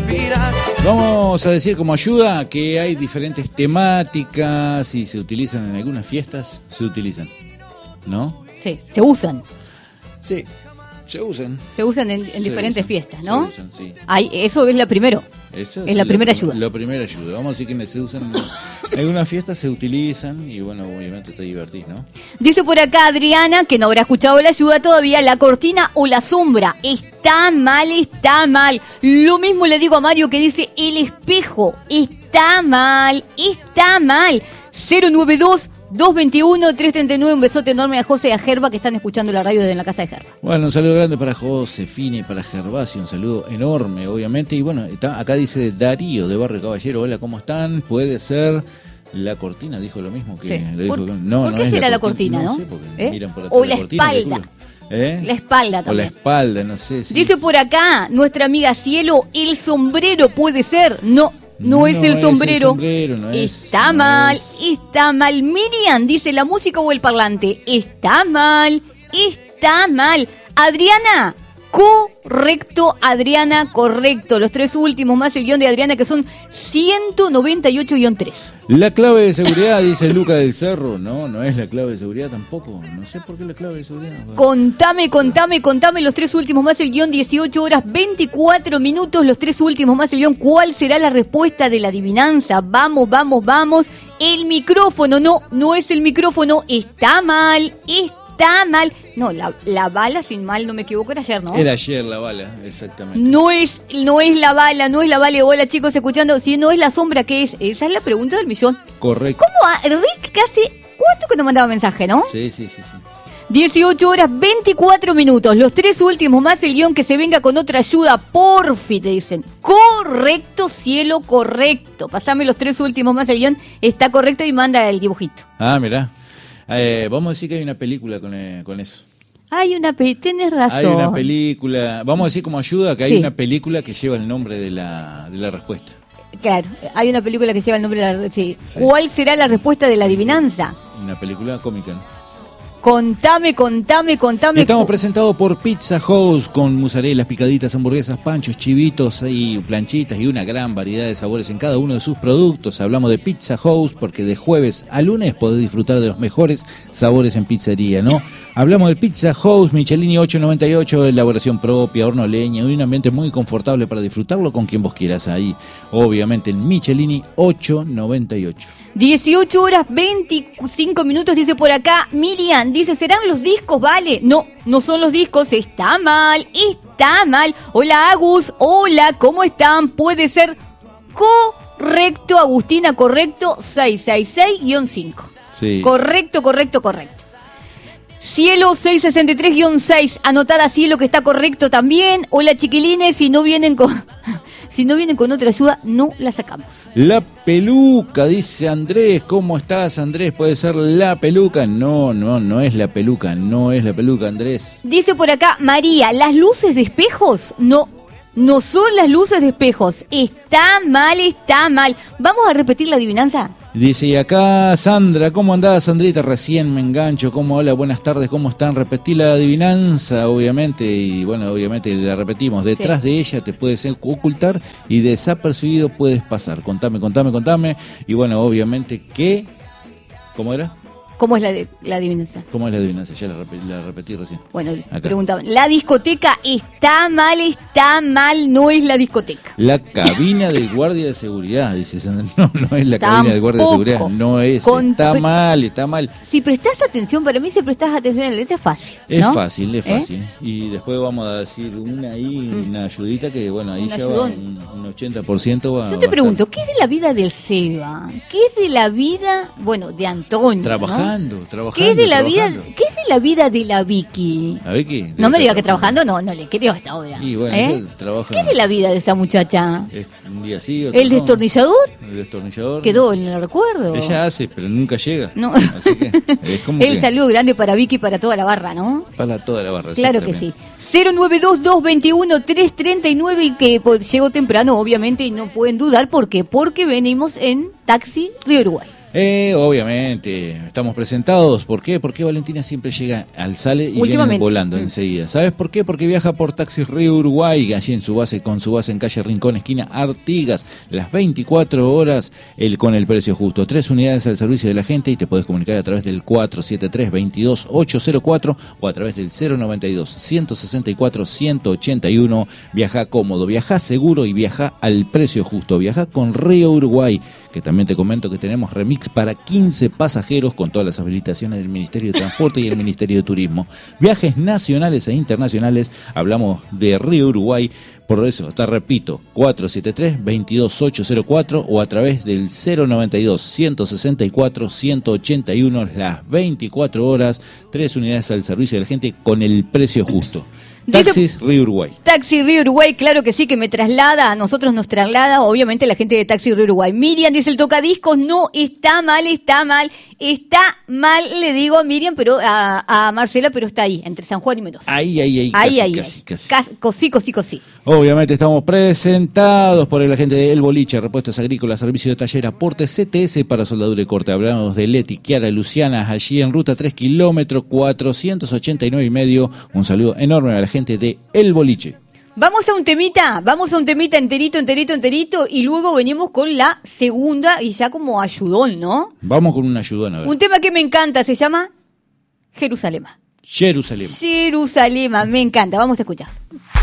Vamos a decir como ayuda que hay diferentes temáticas y se utilizan en algunas fiestas, se utilizan, ¿no? Sí, se usan. Sí, se usan. Se usan en diferentes fiestas, ¿no? Se usan, sí. Eso es la primero. Eso es la primera ayuda. La primera ayuda. Vamos a decir que se usan en algunas fiestas, se utilizan y bueno, obviamente te divertís, ¿no? Dice por acá Adriana, que no habrá escuchado la ayuda todavía, la cortina o la sombra. Está mal, está mal. Lo mismo le digo a Mario que dice el espejo. Está mal, está mal. 092-221-339. Un besote enorme a José y a Gerba que están escuchando la radio desde la casa de Gerba. Bueno, un saludo grande para Josefina y para Gervasio, un saludo enorme, obviamente. Y bueno, acá dice Darío de Barrio Caballero. Hola, ¿cómo están? Puede ser la cortina, dijo lo mismo que sí. le dijo. ¿Por qué será la cortina, no? No sé, porque miran por atrás o la espalda. La espalda también. O la espalda, no sé. Sí. Dice por acá nuestra amiga Cielo, el sombrero puede ser. No es el sombrero. Está mal. Miriam dice la música o el parlante. Está mal. Adriana, correcto. Los tres últimos más el guión de Adriana que son 198-3. La clave de seguridad, dice Luca del Cerro. No es la clave de seguridad tampoco. No sé por qué la clave de seguridad. Contame. Los tres últimos más el guión, 18 horas 24 minutos. Los tres últimos más el guión. ¿Cuál será la respuesta de la adivinanza? Vamos. El micrófono, no es el micrófono. Está mal. No, la bala, sin mal no me equivoco, era ayer, ¿no? Era ayer la bala, exactamente. No es la bala. Hola, chicos, escuchando. Si no es la sombra, ¿qué es? Esa es la pregunta del millón. Correcto. ¿Cómo Rick casi... ¿Cuánto que nos mandaba mensaje, no? Sí. 18 horas 24 minutos. Los tres últimos más el guión que se venga con otra ayuda, porfi, te dicen. Correcto, cielo, correcto. Pasame los tres últimos más el guión. Está correcto y manda el dibujito. Ah, mirá. Vamos a decir que hay una película con eso. Tenés razón. Hay una película, vamos a decir como ayuda que hay una película que lleva el nombre de la respuesta. Claro, hay una película que lleva el nombre de la respuesta. Sí. ¿Cuál será la respuesta de la adivinanza? Una película cómica. Contame. Estamos presentados por Pizza House con mozzarella, picaditas, hamburguesas, panchos, chivitos y planchitas y una gran variedad de sabores en cada uno de sus productos. Hablamos de Pizza House porque de jueves a lunes podés disfrutar de los mejores sabores en pizzería, ¿no? Hablamos de Pizza House, Michelini 898, elaboración propia, horno a leña, un ambiente muy confortable para disfrutarlo con quien vos quieras ahí. Obviamente el Michelini 898. 18 horas 25 minutos, dice por acá Miriam, dice, ¿serán los discos? Vale, no son los discos, está mal. Hola Agus, hola, ¿cómo están? Puede ser correcto, Agustina, correcto, 666-5. Sí. Correcto. Cielo 663-6, anotada Cielo que está correcto también. Hola chiquilines, si no vienen con otra ayuda, no la sacamos. La peluca, dice Andrés. ¿Cómo estás, Andrés? ¿Puede ser la peluca? No es la peluca, Andrés. Dice por acá María, ¿las luces de espejos? No son las luces de espejos. Está mal. Vamos a repetir la adivinanza. Dice, y acá Sandra, ¿cómo andás, Sandrita? Recién me engancho. Hola, buenas tardes, ¿cómo están? Repetí la adivinanza, obviamente, y bueno, obviamente la repetimos. Detrás de ella te puedes ocultar y desapercibido puedes pasar. Contame. Y bueno, obviamente que... ¿Cómo era? ¿Cómo es la adivinanza? ¿Cómo es la adivinanza? Ya la repetí recién. Bueno, preguntaban, ¿la discoteca está mal? No es la discoteca. La cabina del guardia de seguridad, dice Sandra. No es la cabina del guardia de seguridad. No es. Está mal. Si prestás atención, para mí si prestás atención a la letra es fácil, ¿no? Es fácil. Y después vamos a decir una ayudita que, bueno, ahí ya va un 80%. Yo te pregunto, ¿qué es de la vida del Seba? ¿Qué es de la vida, de Antonio? Trabajando. ¿Qué es de la vida de la Vicky? ¿La Vicky? No me digas que trabajando, no le creo hasta ahora. Y bueno, trabaja. ¿Qué es de la vida de esa muchacha? Un día sí, otro ¿El destornillador? El destornillador. Quedó en el recuerdo. Ella hace, pero nunca llega. No. Así que es como el saludo grande para Vicky y para toda la barra, ¿no? Para toda la barra, claro que sí. 092-221-339 y que llegó temprano, obviamente, y no pueden dudar. ¿Por qué? Porque venimos en Taxi Río Uruguay. Obviamente, estamos presentados. ¿Por qué? Porque Valentina siempre llega al Sale y viene volando enseguida. ¿Sabes por qué? Porque viaja por Taxis Río Uruguay, allí en su base, con su base en calle Rincón, esquina Artigas, las 24 horas con el precio justo. 3 unidades al servicio de la gente y te podés comunicar a través del 473-22804 o a través del 092-164-181. Viaja cómodo, viaja seguro y viaja al precio justo. Viaja con Río Uruguay, que también te comento que tenemos remix para 15 pasajeros con todas las habilitaciones del Ministerio de Transporte y el Ministerio de Turismo. Viajes nacionales e internacionales, hablamos de Río Uruguay, por eso te repito, 473-22804 o a través del 092-164-181, las 24 horas, 3 unidades al servicio de la gente con el precio justo. Taxis Río Uruguay. Taxi Río Uruguay, claro que sí, que me traslada, a nosotros nos traslada, obviamente, la gente de Taxi Río Uruguay. Miriam dice, el tocadiscos no está mal, le digo a Miriam, pero a Marcela, pero está ahí, entre San Juan y Mendoza. Ahí, casi. Cosí. Obviamente estamos presentados por el agente de El Boliche, repuestos agrícolas, servicio de taller, aporte CTS para soldadura y corte. Hablamos de Leti, Kiara, Luciana, allí en ruta 3 kilómetros 489,5. Un saludo enorme a la gente de El Boliche. Vamos a un temita enterito, y luego venimos con la segunda y ya como ayudón, ¿no? Vamos con un ayudón, a ver. Un tema que me encanta, se llama Jerusalema, me encanta, vamos a escuchar.